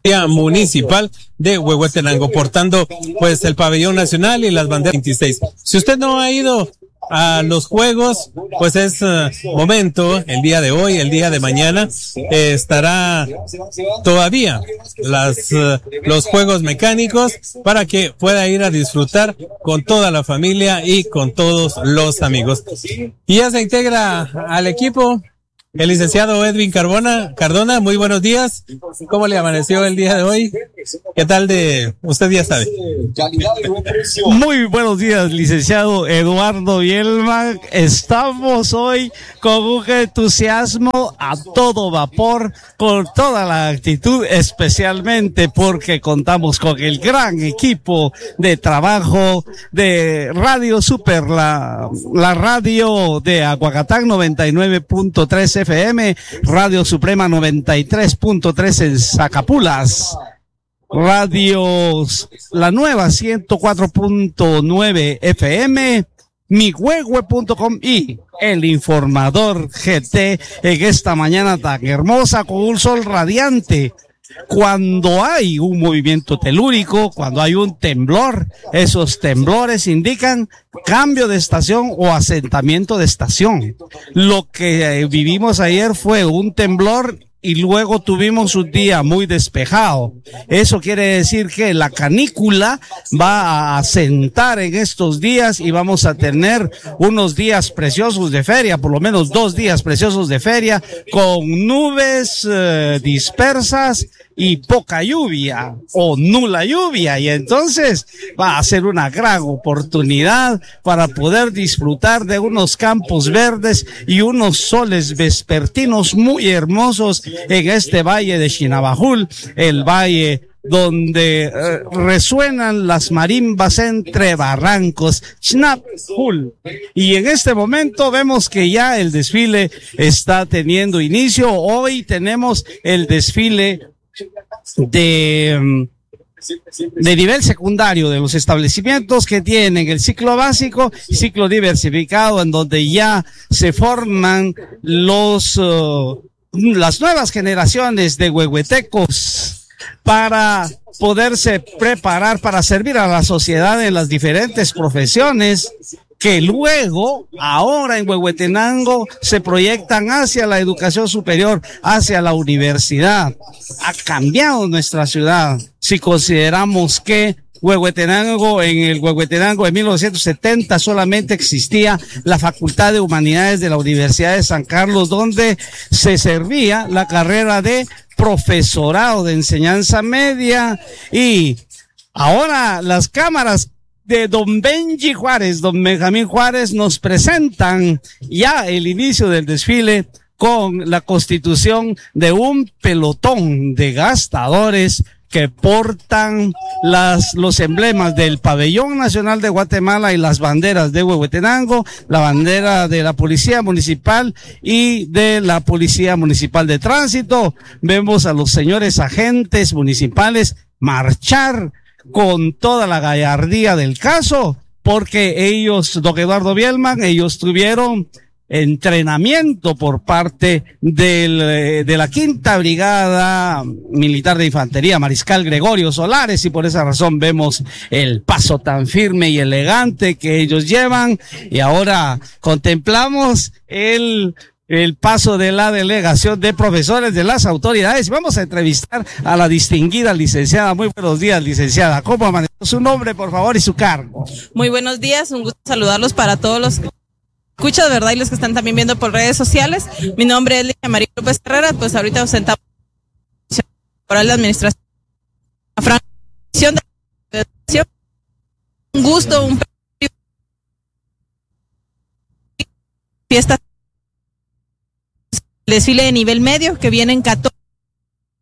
municipal de Huehuetenango, portando pues el pabellón nacional y las banderas 26. Si usted no ha ido a los juegos, pues es momento, el día de hoy, el día de mañana, estará todavía los juegos mecánicos para que pueda ir a disfrutar con toda la familia y con todos los amigos. Y ya se integra al equipo el licenciado Edwin Cardona. Muy buenos días. ¿Cómo le amaneció el día de hoy? ¿Qué tal de usted ya sabe? Muy buenos días, licenciado Eduardo Bielman. Estamos hoy con un entusiasmo a todo vapor, con toda la actitud, especialmente porque contamos con el gran equipo de trabajo de Radio Super, la radio de Aguacatán 99.3 FM, Radio Suprema 93.3 en Zacapulas, Radios La Nueva 104.9 FM, migüehue.com y El Informador GT en esta mañana tan hermosa con un sol radiante. Cuando hay un movimiento telúrico, cuando hay un temblor, esos temblores indican cambio de estación o asentamiento de estación. Lo que vivimos ayer fue un temblor y luego tuvimos un día muy despejado. Eso quiere decir que la canícula va a asentar en estos días y vamos a tener unos días preciosos de feria, por lo menos 2 días preciosos de feria, con nubes dispersas y poca lluvia o nula lluvia, y entonces va a ser una gran oportunidad para poder disfrutar de unos campos verdes y unos soles vespertinos muy hermosos en este valle de Chinabajul, el valle donde resuenan las marimbas entre barrancos, Chinabajul. Y en este momento vemos que ya el desfile está teniendo inicio. Hoy tenemos el desfile de nivel secundario de los establecimientos que tienen el ciclo básico y ciclo diversificado, en donde ya se forman las nuevas generaciones de huehuetecos para poderse preparar para servir a la sociedad en las diferentes profesiones que luego, ahora en Huehuetenango, se proyectan hacia la educación superior, hacia la universidad. Ha cambiado nuestra ciudad. Si consideramos que Huehuetenango, en el Huehuetenango de 1970 solamente existía la Facultad de Humanidades de la Universidad de San Carlos, donde se servía la carrera de profesorado de enseñanza media, y ahora las cámaras de don Benji Juárez, don Benjamín Juárez, nos presentan ya el inicio del desfile con la constitución de un pelotón de gastadores que portan los emblemas del Pabellón Nacional de Guatemala y las banderas de Huehuetenango, la bandera de la Policía Municipal y de la Policía Municipal de Tránsito. Vemos a los señores agentes municipales marchar con toda la gallardía del caso, porque ellos, don Eduardo Bielman, ellos tuvieron entrenamiento por parte de la Quinta Brigada Militar de Infantería, Mariscal Gregorio Solares, y por esa razón vemos el paso tan firme y elegante que ellos llevan. Y ahora contemplamos el paso de la delegación de profesores de las autoridades. Vamos a entrevistar a la distinguida licenciada. Muy buenos días, licenciada. ¿Cómo amaneció? Su nombre, por favor, y su cargo. Muy buenos días, un gusto saludarlos para todos los escuchas, ¿verdad? Y los que están también viendo por redes sociales. Mi nombre es Lidia María López Herrera, pues ahorita ostentamos por la administración de educación. Un gusto, un fiesta, desfile de nivel medio, que vienen 14